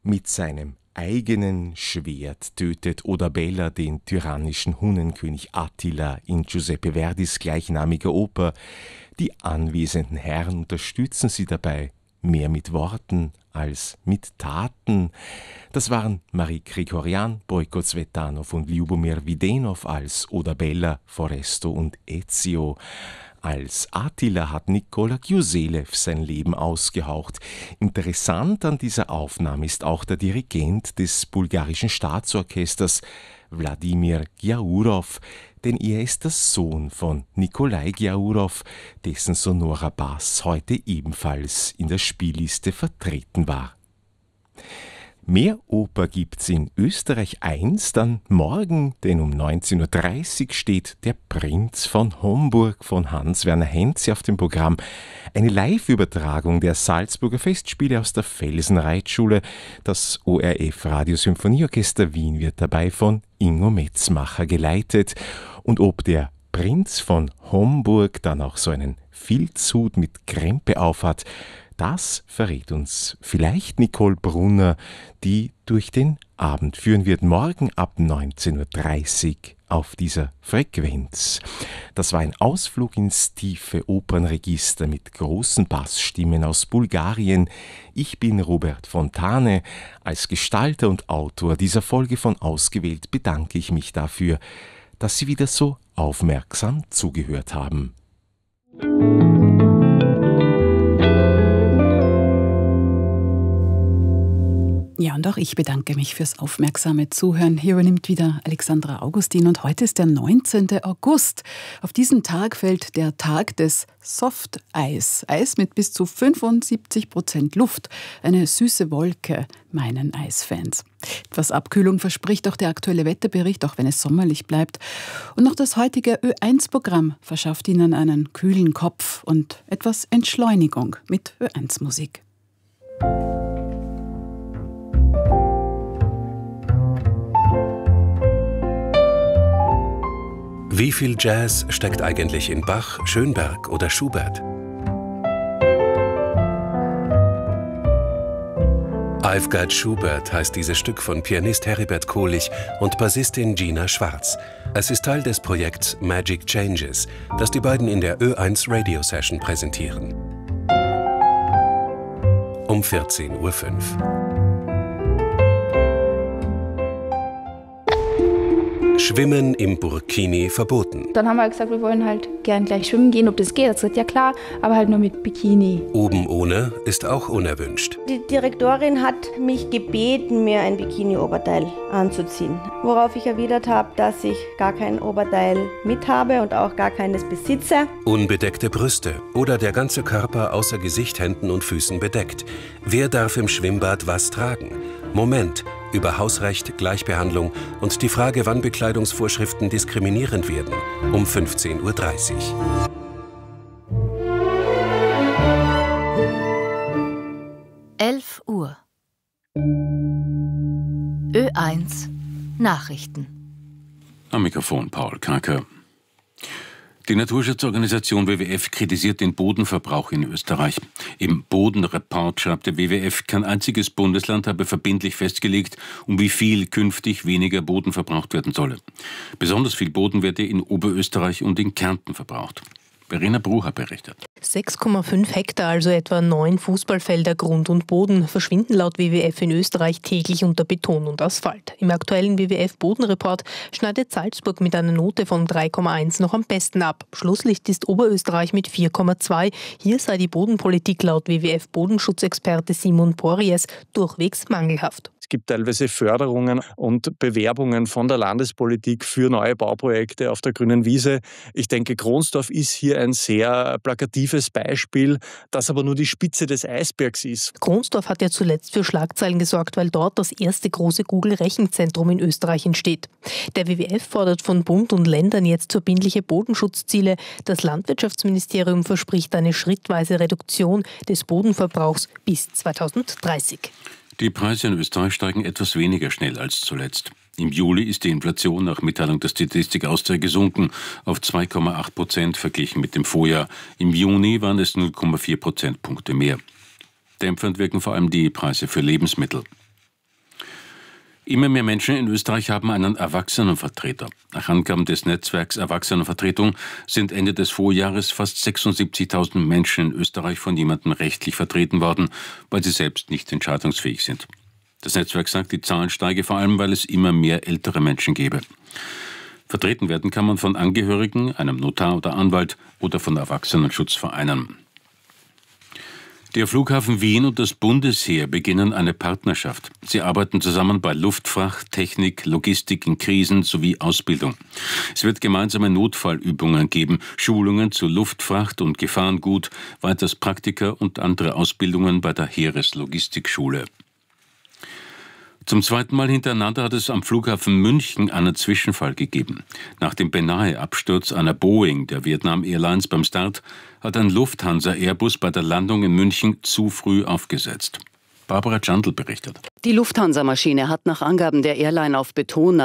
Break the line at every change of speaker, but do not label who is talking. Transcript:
Mit seinem eigenen Schwert tötet Oda-Bella den tyrannischen Hunnenkönig Attila in Giuseppe Verdis gleichnamiger Oper. Die anwesenden Herren unterstützen sie dabei, mehr mit Worten als mit Taten. Das waren Marie Grigorian, Bojko Tsvetanov und Ljubomir Widenov als Oda-Bella, Foresto und Ezio. Als Attila hat Nikola Gyuselev sein Leben ausgehaucht. Interessant an dieser Aufnahme ist auch der Dirigent des bulgarischen Staatsorchesters, Wladimir Giaurov, denn er ist der Sohn von Nikolai Giaurov, dessen Sonora Bass heute ebenfalls in der Spielliste vertreten war. Mehr Oper gibt's in Österreich 1 dann morgen, denn um 19.30 Uhr steht Der Prinz von Homburg von Hans-Werner Henze auf dem Programm. Eine Live-Übertragung der Salzburger Festspiele aus der Felsenreitschule. Das ORF Radiosymphonieorchester Wien wird dabei von Ingo Metzmacher geleitet. Und ob der Prinz von Homburg dann auch so einen Filzhut mit Krempe aufhat, das verrät uns vielleicht Nicole Brunner, die durch den Abend führen wird, morgen ab 19.30 Uhr auf dieser Frequenz. Das war ein Ausflug ins tiefe Opernregister mit großen Bassstimmen aus Bulgarien. Ich bin Robert Fontane. Als Gestalter und Autor dieser Folge von Ausgewählt bedanke ich mich dafür, dass Sie wieder so aufmerksam zugehört haben.
Ja, und auch ich bedanke mich fürs aufmerksame Zuhören. Hier übernimmt wieder Alexandra Augustin und heute ist der 19. August. Auf diesen Tag fällt der Tag des Softeis. Eis mit bis zu 75% Luft. Eine süße Wolke, meinen Eisfans. Etwas Abkühlung verspricht auch der aktuelle Wetterbericht, auch wenn es sommerlich bleibt. Und noch das heutige Ö1-Programm verschafft Ihnen einen kühlen Kopf und etwas Entschleunigung mit Ö1-Musik.
Wie viel Jazz steckt eigentlich in Bach, Schönberg oder Schubert? I've Got Schubert heißt dieses Stück von Pianist Heribert Kohlich und Bassistin Gina Schwarz. Es ist Teil des Projekts Magic Changes, das die beiden in der Ö1 Radio Session präsentieren. Um 14.05 Uhr. Schwimmen im Burkini verboten.
Dann haben wir gesagt, wir wollen halt gern gleich schwimmen gehen, ob das geht. Das ist ja klar, aber halt nur mit Bikini.
Oben ohne ist auch unerwünscht.
Die Direktorin hat mich gebeten, mir ein Bikini-Oberteil anzuziehen. Worauf ich erwidert habe, dass ich gar kein Oberteil mit habe und auch gar keines besitze.
Unbedeckte Brüste oder der ganze Körper außer Gesicht, Händen und Füßen bedeckt. Wer darf im Schwimmbad was tragen? Moment, über Hausrecht, Gleichbehandlung und die Frage, wann Bekleidungsvorschriften diskriminierend werden. Um 15.30 Uhr.
Uhr. Ö1 Nachrichten.
Am Mikrofon Paul Kacker. Die Naturschutzorganisation WWF kritisiert den Bodenverbrauch in Österreich. Im Bodenreport schreibt der WWF, kein einziges Bundesland habe verbindlich festgelegt, um wie viel künftig weniger Boden verbraucht werden solle. Besonders viel Boden werde in Oberösterreich und in Kärnten verbraucht. Verena Brucher berichtet.
6,5 Hektar, also etwa 9 Fußballfelder Grund und Boden, verschwinden laut WWF in Österreich täglich unter Beton und Asphalt. Im aktuellen WWF-Bodenreport schneidet Salzburg mit einer Note von 3,1 noch am besten ab. Schlusslicht ist Oberösterreich mit 4,2. Hier sei die Bodenpolitik laut WWF-Bodenschutzexperte Simon Porries durchwegs mangelhaft.
Es gibt teilweise Förderungen und Bewerbungen von der Landespolitik für neue Bauprojekte auf der grünen Wiese. Ich denke, Kronsdorf ist hier ein sehr plakatives Beispiel, das aber nur die Spitze des Eisbergs ist.
Kronsdorf hat ja zuletzt für Schlagzeilen gesorgt, weil dort das erste große Google-Rechenzentrum in Österreich entsteht. Der WWF fordert von Bund und Ländern jetzt verbindliche Bodenschutzziele. Das Landwirtschaftsministerium verspricht eine schrittweise Reduktion des Bodenverbrauchs bis 2030.
Die Preise in Österreich steigen etwas weniger schnell als zuletzt. Im Juli ist die Inflation nach Mitteilung der Statistik Austria gesunken auf 2,8% verglichen mit dem Vorjahr. Im Juni waren es 0,4 Prozentpunkte mehr. Dämpfend wirken vor allem die Preise für Lebensmittel. Immer mehr Menschen in Österreich haben einen Erwachsenenvertreter. Nach Angaben des Netzwerks Erwachsenenvertretung sind Ende des Vorjahres fast 76.000 Menschen in Österreich von jemandem rechtlich vertreten worden, weil sie selbst nicht entscheidungsfähig sind. Das Netzwerk sagt, die Zahl steige vor allem, weil es immer mehr ältere Menschen gebe. Vertreten werden kann man von Angehörigen, einem Notar oder Anwalt oder von Erwachsenenschutzvereinen. Der Flughafen Wien und das Bundesheer beginnen eine Partnerschaft. Sie arbeiten zusammen bei Luftfracht, Technik, Logistik in Krisen sowie Ausbildung. Es wird gemeinsame Notfallübungen geben, Schulungen zu Luftfracht und Gefahrengut, weiters Praktika und andere Ausbildungen bei der Heereslogistikschule. Zum zweiten Mal hintereinander hat es am Flughafen München einen Zwischenfall gegeben. Nach dem beinahe Absturz einer Boeing der Vietnam Airlines beim Start hat ein Lufthansa-Airbus bei der Landung in München zu früh aufgesetzt. Barbara Jandl berichtet.
Die Lufthansa-Maschine hat nach Angaben der Airline auf Beton